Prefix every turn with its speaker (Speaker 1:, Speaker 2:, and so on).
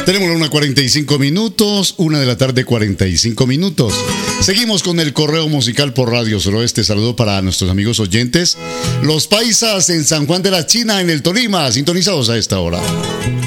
Speaker 1: Tenemos la 1:45, 1:45 a.m. Seguimos con el correo musical por Radio Suroeste. Saludo para nuestros amigos oyentes, los paisas en San Juan de la China, en el Tolima, sintonizados a esta hora.